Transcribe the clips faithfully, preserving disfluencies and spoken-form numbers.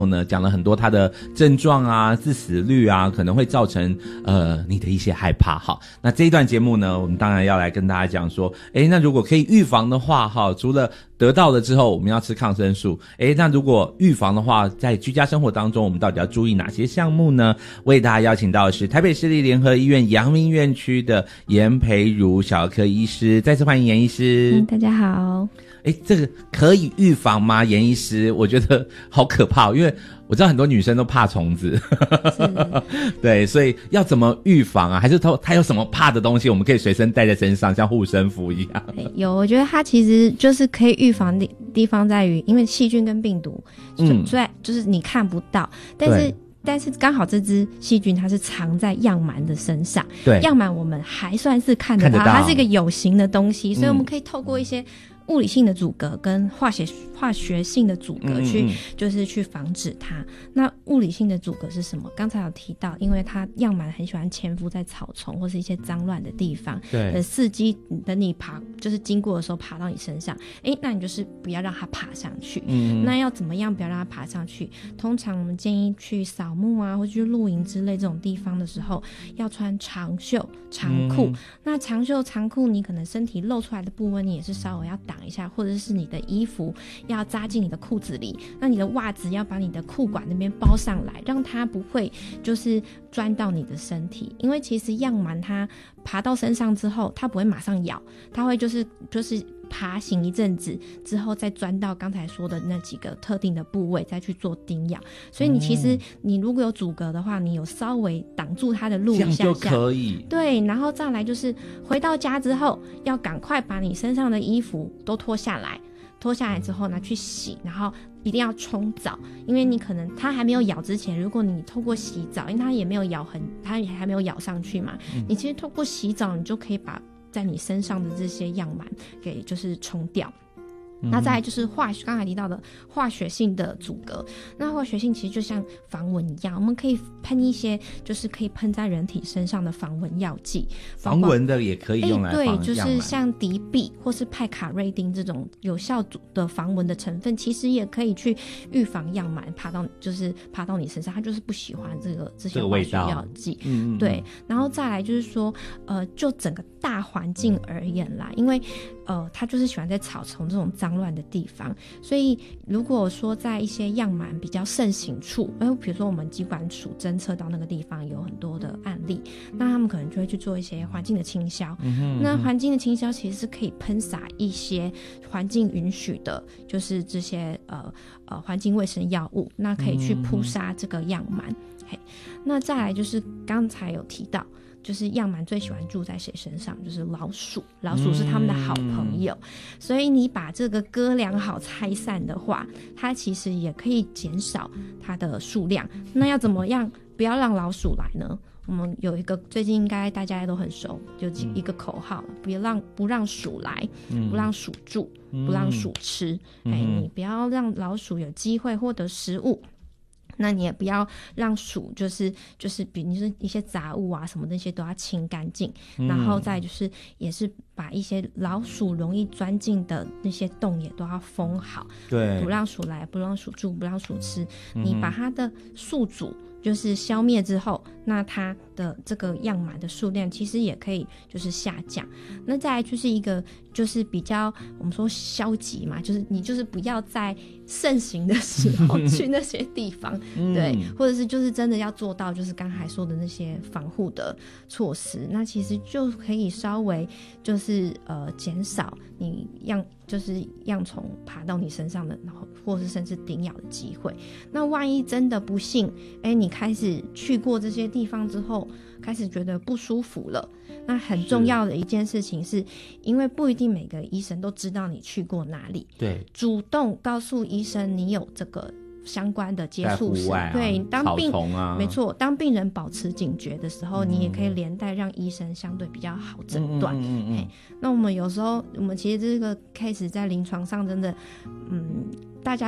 呢讲了很多它的症状啊、致死率啊，可能会造成呃你的一些害怕哈。那这一段节目呢，我们当然要来跟大家讲说，诶，那如果可以预防的话哈，除了得到了之后我们要吃抗生素，诶，那如果预防的话，在居家生活当中我们到底要注意哪些项目呢？为大家邀请到的是台北市立联合医院阳明院区的颜培如小儿科医师，再次欢迎颜医师。 嗯，大家好。 诶，这个可以预防吗？颜医师，我觉得好可怕，因为我知道很多女生都怕虫子，对，所以要怎么预防啊？还是它它有什么怕的东西，我们可以随身带在身上，像护身符一样？ 有，我觉得它其实就是可以预防的地方在于，因为细菌跟病毒，嗯，虽然就是你看不到，但是。但是刚好这只细菌它是藏在样螨的身上，对，样螨我们还算是看得到，看得到它是一个有形的东西，所以我们可以透过一些物理性的阻隔跟化学化学性的阻隔去、嗯嗯、就是去防止它。那物理性的阻隔是什么？刚才有提到，因为它样螨很喜欢潜伏在草丛或是一些脏乱的地方，对，呃，伺机等你爬就是经过的时候爬到你身上，哎，那你就是不要让它爬上去。嗯，那要怎么样不要让它爬上去？通常我们建议去扫墓啊，或者去露营之类这种地方的时候，要穿长袖长裤。嗯、那长袖长裤，你可能身体露出来的部分，你也是稍微要挡一下，或者是你的衣服要扎进你的裤子里，那你的袜子要把你的裤管那边包上来，让它不会就是钻到你的身体。因为其实样螨它爬到身上之后，它不会马上咬，它会就是就是爬行一阵子之后再钻到刚才说的那几个特定的部位再去做叮咬。所以你其实你如果有阻隔的话，你有稍微挡住它的路一下下，这样就可以。对，然后再来就是回到家之后要赶快把你身上的衣服都脱下来，脱下来之后拿去洗，然后一定要冲澡，因为你可能它还没有咬之前，如果你透过洗澡，因为它也没有咬痕，它也还没有咬上去嘛、嗯、你其实透过洗澡你就可以把在你身上的这些样螨给就是冲掉。那再来就是化学，刚才提到的化学性的阻隔。那化学性其实就像防蚊一样，我们可以喷一些就是可以喷在人体身上的防蚊药剂， 防蚊的也可以用来防样螨、欸、 对，就是像敌避或是派卡瑞丁这种有效的防蚊的成分，其实也可以去预防样螨爬到就是爬到你身上，它就是不喜欢这个这些化学药剂、这个、嗯嗯对。然后再来就是说呃，就整个大环境而言啦，因为呃，它就是喜欢在草丛这种脏乱的地方，所以如果说在一些样螨比较盛行处，呃，比如说我们疾管署侦测到那个地方有很多的案例，那他们可能就会去做一些环境的清消、嗯哼嗯哼。那环境的清消其实是可以喷洒一些环境允许的，就是这些呃呃环境卫生药物，那可以去扑杀这个样螨、嗯。嘿，那再来就是刚才有提到。就是样螨最喜欢住在谁身上？就是老鼠，老鼠是他们的好朋友、嗯、所以你把这个割良好拆散的话，它其实也可以减少它的数量。那要怎么样不要让老鼠来呢？我们有一个最近应该大家都很熟，就一个口号、嗯、不让不让鼠来、嗯、不让鼠住、嗯、不让鼠吃、嗯、哎，你不要让老鼠有机会获得食物，那你也不要让鼠就是就是比如说一些杂物啊什么那些都要清干净、嗯、然后再就是也是把一些老鼠容易钻进的那些洞也都要封好，对，不让鼠来，不让鼠住，不让鼠吃、嗯、你把它的宿主就是消灭之后，那它的这个样螨的数量其实也可以就是下降。那再来就是一个就是比较我们说消极嘛，就是你就是不要在盛行的时候去那些地方对，或者是就是真的要做到就是刚才说的那些防护的措施，那其实就可以稍微就是呃减少你样就是样虫爬到你身上的，然后或是甚至叮咬的机会。那万一真的不幸哎，你开始去过这些地方之后开始觉得不舒服了，那很重要的一件事情是因为不一定每个医生都知道你去过哪里，对，主动告诉医生你有这个相关的接触史、啊、对，当病、啊、没错，当病人保持警觉的时候、嗯、你也可以连带让医生相对比较好诊断、嗯嗯嗯嗯、那我们有时候我们其实这个 case 在临床上真的嗯，大家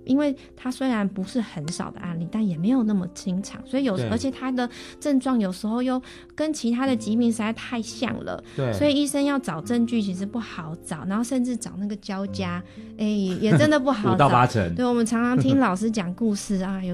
因为它虽然不是很少的案例，但也没有那么经常，所以有而且它的症状有时候又跟其他的疾病实在太像了， 对， 所以医生要找证据其实不好找，然后甚至找那个交加，哎，也真的不好找， 五到八成。 对，我们常常听老师讲故事啊，有